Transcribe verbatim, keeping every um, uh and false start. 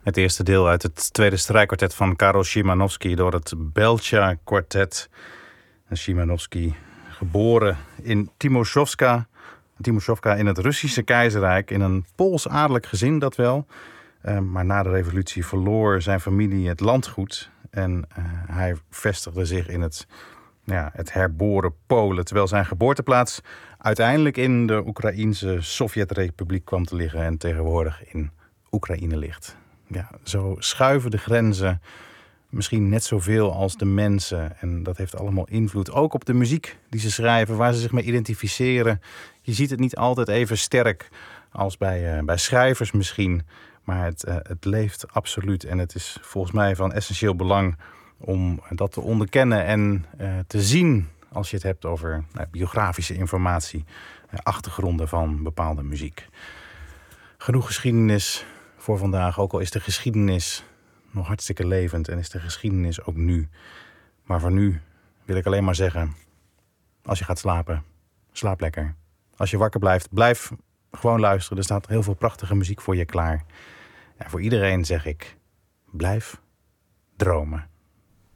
Het eerste deel uit het tweede strijkkwartet van Karol Szymanowski door het Belcha Kwartet. Szymanowski, geboren in Timoszewska, Timoszewka in het Russische keizerrijk, in een Pools-adellijk gezin dat wel. Uh, maar na de revolutie verloor zijn familie het landgoed en uh, hij vestigde zich in het, ja, het herboren Polen, terwijl zijn geboorteplaats uiteindelijk in de Oekraïense Sovjetrepubliek kwam te liggen en tegenwoordig in Oekraïne ligt. Ja, zo schuiven de grenzen misschien net zoveel als de mensen. En dat heeft allemaal invloed, ook op de muziek die ze schrijven, waar ze zich mee identificeren. Je ziet het niet altijd even sterk als bij, uh, bij schrijvers misschien. Maar het, uh, het leeft absoluut. En het is volgens mij van essentieel belang om dat te onderkennen en uh, te zien als je het hebt over uh, biografische informatie, uh, achtergronden van bepaalde muziek. Genoeg geschiedenis voor vandaag, ook al is de geschiedenis nog hartstikke levend en is de geschiedenis ook nu. Maar voor nu wil ik alleen maar zeggen, als je gaat slapen, slaap lekker. Als je wakker blijft, blijf gewoon luisteren. Er staat heel veel prachtige muziek voor je klaar. En voor iedereen zeg ik, blijf dromen.